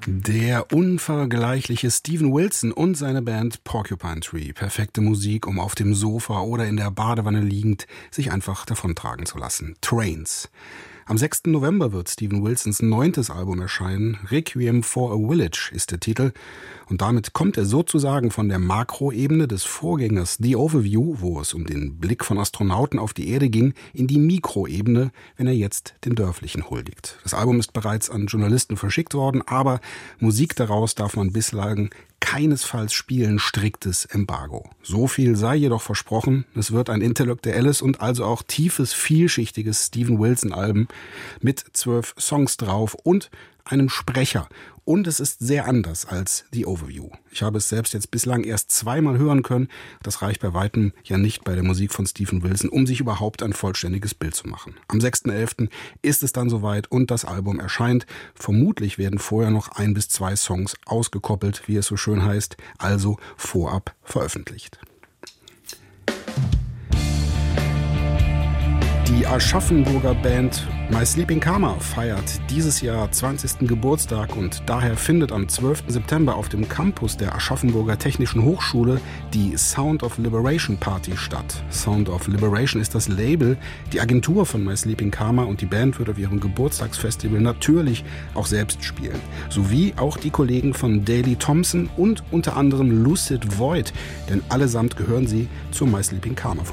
Der unvergleichliche Steven Wilson und seine Band Porcupine Tree. Perfekte Musik, um auf dem Sofa oder in der Badewanne liegend sich einfach davontragen zu lassen. Trains. Am 6. November wird Steven Wilsons 9. Album erscheinen. Requiem for a Village ist der Titel. Und damit kommt er sozusagen von der Makroebene des Vorgängers The Overview, wo es um den Blick von Astronauten auf die Erde ging, in die Mikroebene, wenn er jetzt den Dörflichen huldigt. Das Album ist bereits an Journalisten verschickt worden, aber Musik daraus darf man bislang keinesfalls spielen, striktes Embargo. So viel sei jedoch versprochen, es wird ein intellektuelles und also auch tiefes, vielschichtiges Steven Wilson-Album mit 12 Songs drauf und einem Sprecher. Und es ist sehr anders als The Overview. Ich habe es selbst jetzt bislang erst zweimal hören können. Das reicht bei weitem ja nicht bei der Musik von Steven Wilson, um sich überhaupt ein vollständiges Bild zu machen. Am 6.11. ist es dann soweit und das Album erscheint. Vermutlich werden vorher noch 1 bis 2 Songs ausgekoppelt, wie es so schön heißt, also vorab veröffentlicht. Die Aschaffenburger Band My Sleeping Karma feiert dieses Jahr 20. Geburtstag und daher findet am 12. September auf dem Campus der Aschaffenburger Technischen Hochschule die Sound of Liberation Party statt. Sound of Liberation ist das Label, die Agentur von My Sleeping Karma und die Band wird auf ihrem Geburtstagsfestival natürlich auch selbst spielen. Sowie auch die Kollegen von Daley Thompson und unter anderem Lucid Void, denn allesamt gehören sie zu My Sleeping Karma.